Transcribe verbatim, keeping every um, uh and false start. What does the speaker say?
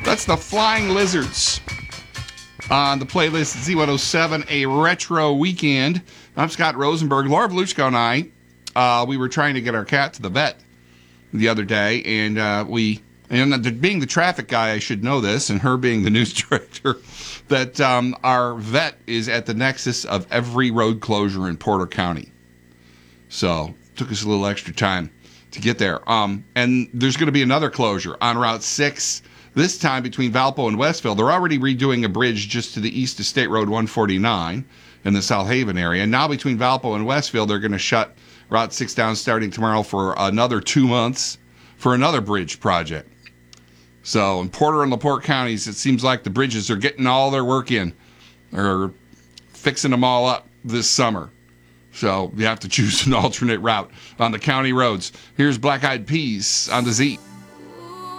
That's the Flying Lizards. On the playlist at Z one oh seven, a retro weekend. I'm Scott Rosenberg. Laura Voluchko and I, uh, we were trying to get our cat to the vet the other day, and uh, we, and being the traffic guy, I should know this, and her being the news director, that um, our vet is at the nexus of every road closure in Porter County. So it took us a little extra time to get there. Um, and there's going to be another closure on Route six, this time between Valpo and Westville. They're already redoing a bridge just to the east of State Road one forty-nine in the South Haven area. And now between Valpo and Westville, they're going to shut Route six down starting tomorrow for another two months for another bridge project. So in Porter and LaPorte counties, it seems like the bridges are getting all their work in, or fixing them all up this summer. So you have to choose an alternate route on the county roads. Here's Black Eyed Peas on the Z.